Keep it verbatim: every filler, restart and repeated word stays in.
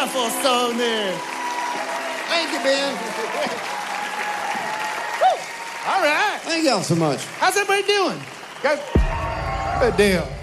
wonderful song there. Thank you, Ben. All right. Thank y'all so much. How's everybody doing? Good. Good deal.